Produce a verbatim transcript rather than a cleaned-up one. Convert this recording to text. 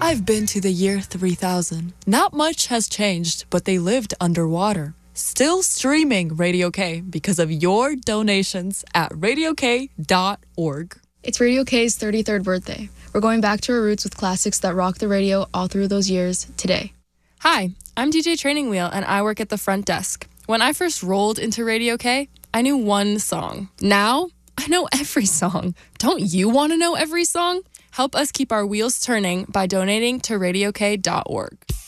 I've been to the year three thousand. Not much has changed, but they lived underwater. Still streaming Radio K because of your donations at radio k dot org. It's Radio K's thirty-third birthday. We're going back to our roots with classics that rocked the radio all through those years today. Hi, I'm D J Training Wheel, and I work at the front desk. When I first rolled into Radio K, I knew one song. Now, I know every song. Don't you want to know every song? Help us keep our wheels turning by donating to radio k dot org.